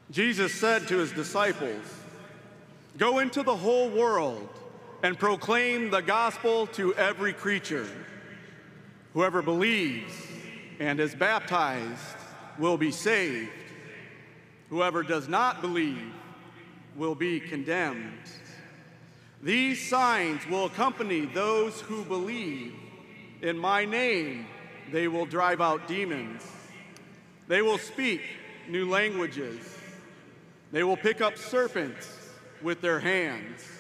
Jesus said to his disciples, "Go into the whole world and proclaim the gospel to every creature. Whoever believes and is baptized will be saved. Whoever does not believe will be condemned. These signs will accompany those who believe. In my name, they will drive out demons. They will speak new languages. They will pick up serpents with their hands.